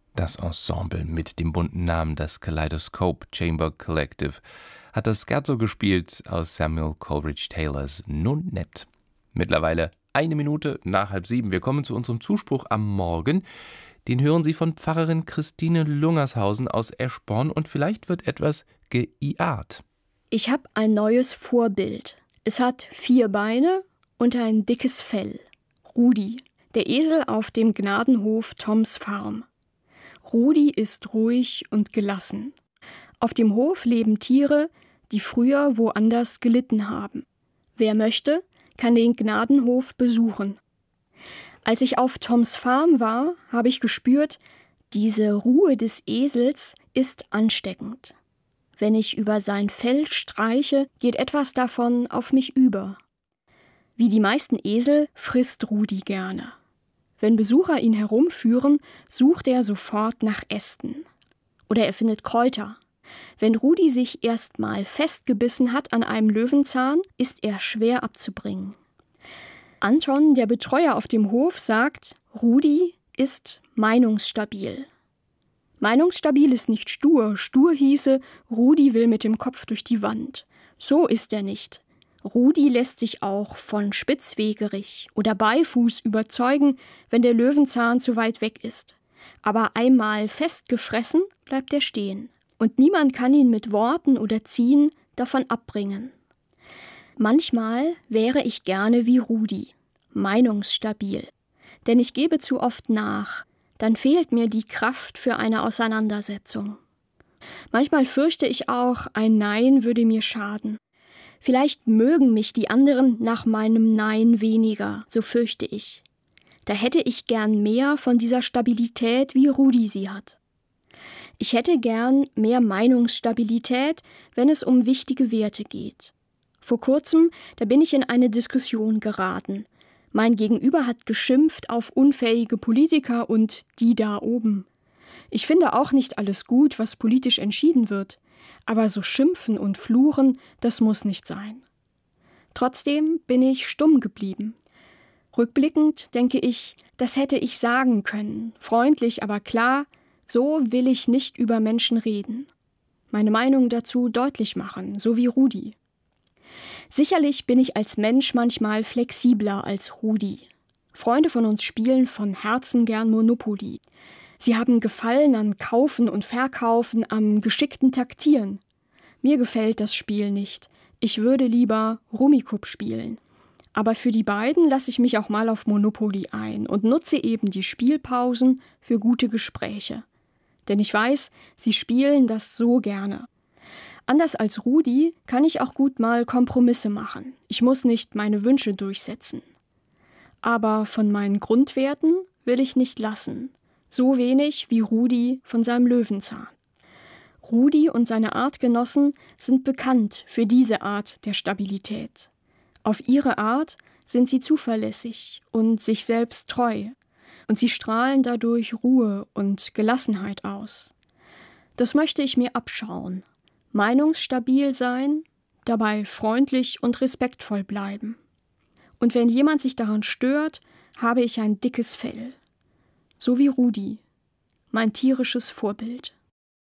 Das Ensemble mit dem bunten Namen, das Kaleidoscope Chamber Collective, hat das Scherzo gespielt aus Samuel Coleridge Taylors Nonette. Mittlerweile 1 Minute nach 6:30. Wir kommen zu unserem Zuspruch am Morgen. Den hören Sie von Pfarrerin Christine Lungershausen aus Eschborn und vielleicht wird etwas geiart. Ich habe ein neues Vorbild. Es hat 4 Beine und ein dickes Fell. Rudi, der Esel auf dem Gnadenhof Toms Farm. Rudi ist ruhig und gelassen. Auf dem Hof leben Tiere, die früher woanders gelitten haben. Wer möchte, kann den Gnadenhof besuchen. Als ich auf Toms Farm war, habe ich gespürt, diese Ruhe des Esels ist ansteckend. Wenn ich über sein Fell streiche, geht etwas davon auf mich über. Wie die meisten Esel frisst Rudi gerne. Wenn Besucher ihn herumführen, sucht er sofort nach Ästen. Oder er findet Kräuter. Wenn Rudi sich erstmal festgebissen hat an einem Löwenzahn, ist er schwer abzubringen. Anton, der Betreuer auf dem Hof, sagt, Rudi ist meinungsstabil. Meinungsstabil ist nicht stur. Stur hieße, Rudi will mit dem Kopf durch die Wand. So ist er nicht. Rudi lässt sich auch von Spitzwegerich oder Beifuß überzeugen, wenn der Löwenzahn zu weit weg ist. Aber einmal festgefressen, bleibt er stehen. Und niemand kann ihn mit Worten oder Ziehen davon abbringen. Manchmal wäre ich gerne wie Rudi, meinungsstabil. Denn ich gebe zu oft nach, dann fehlt mir die Kraft für eine Auseinandersetzung. Manchmal fürchte ich auch, ein Nein würde mir schaden. Vielleicht mögen mich die anderen nach meinem Nein weniger, so fürchte ich. Da hätte ich gern mehr von dieser Stabilität, wie Rudi sie hat. Ich hätte gern mehr Meinungsstabilität, wenn es um wichtige Werte geht. Vor kurzem, da bin ich in eine Diskussion geraten. Mein Gegenüber hat geschimpft auf unfähige Politiker und die da oben. Ich finde auch nicht alles gut, was politisch entschieden wird. Aber so schimpfen und fluchen, das muss nicht sein. Trotzdem bin ich stumm geblieben. Rückblickend denke ich, das hätte ich sagen können, freundlich, aber klar, so will ich nicht über Menschen reden. Meine Meinung dazu deutlich machen, so wie Rudi. Sicherlich bin ich als Mensch manchmal flexibler als Rudi. Freunde von uns spielen von Herzen gern Monopoly. Sie haben Gefallen an Kaufen und Verkaufen, am geschickten Taktieren. Mir gefällt das Spiel nicht. Ich würde lieber Rummikub spielen. Aber für die beiden lasse ich mich auch mal auf Monopoly ein und nutze eben die Spielpausen für gute Gespräche. Denn ich weiß, sie spielen das so gerne. Anders als Rudi kann ich auch gut mal Kompromisse machen. Ich muss nicht meine Wünsche durchsetzen. Aber von meinen Grundwerten will ich nicht lassen. So wenig wie Rudi von seinem Löwenzahn. Rudi und seine Artgenossen sind bekannt für diese Art der Stabilität. Auf ihre Art sind sie zuverlässig und sich selbst treu. Und sie strahlen dadurch Ruhe und Gelassenheit aus. Das möchte ich mir abschauen. Meinungsstabil sein, dabei freundlich und respektvoll bleiben. Und wenn jemand sich daran stört, habe ich ein dickes Fell. So wie Rudi, mein tierisches Vorbild.